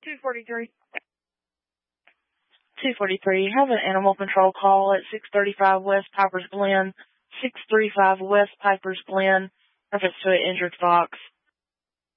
243. 243, have an animal control call at 635 West Piper's Glen, 635 West Piper's Glen, reference to an injured fox.